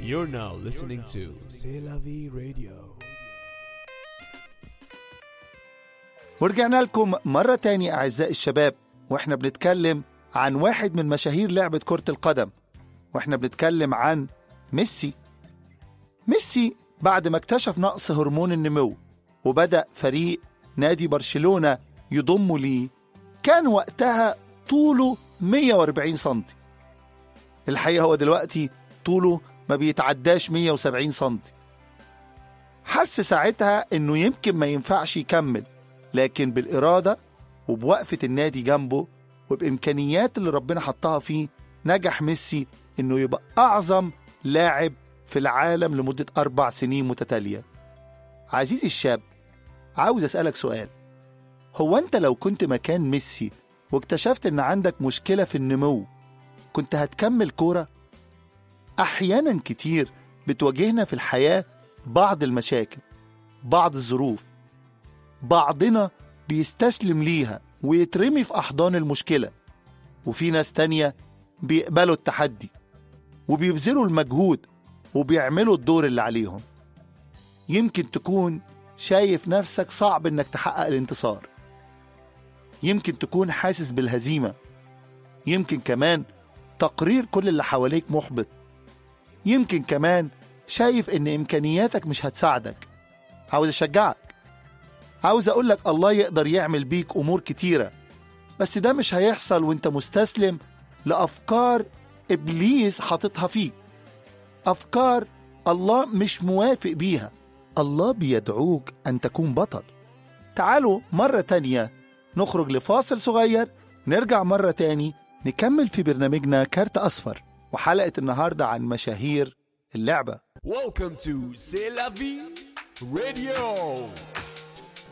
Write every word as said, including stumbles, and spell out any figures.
You're now listening to C'est la vie radio. ورجعنا لكم مرة تاني أعزائي الشباب، وإحنا بنتكلم عن واحد من مشاهير لعبة كرة القدم، وإحنا بنتكلم عن ميسي. ميسي بعد ما اكتشف نقص هرمون النمو وبدأ فريق نادي برشلونة يضم ليه، كان وقتها طوله مية وأربعين سنتي. الحقيقة هو دلوقتي طوله ما بيتعداش مية وسبعين سنتي. حس ساعتها إنه يمكن ما ينفعش يكمل، لكن بالإرادة وبوقفة النادي جنبه وبإمكانيات اللي ربنا حطها فيه، نجح ميسي إنه يبقى أعظم لاعب في العالم لمدة أربع سنين متتالية. عزيزي الشاب، عاوز أسألك سؤال: هو أنت لو كنت مكان ميسي واكتشفت إن عندك مشكلة في النمو، كنت هتكمل كورة؟ أحيانا كتير بتواجهنا في الحياة بعض المشاكل، بعض الظروف، بعضنا بيستسلم ليها ويترمي في أحضان المشكلة، وفي ناس تانية بيقبلوا التحدي وبيبذلوا المجهود وبيعملوا الدور اللي عليهم. يمكن تكون شايف نفسك صعب إنك تحقق الانتصار، يمكن تكون حاسس بالهزيمة، يمكن كمان تقرير كل اللي حواليك محبط، يمكن كمان شايف إن إمكانياتك مش هتساعدك. عاوز أشجعك، عاوز أقولك الله يقدر يعمل بيك أمور كتيرة، بس ده مش هيحصل وانت مستسلم لأفكار إبليس حاططها فيك، أفكار الله مش موافق بيها. الله بيدعوك أن تكون بطل. تعالوا مرة تانية نخرج لفاصل صغير، نرجع مرة تاني نكمل في برنامجنا كارت أصفر، وحلقة النهاردة عن مشاهير اللعبة. Welcome to C'est la vie radio.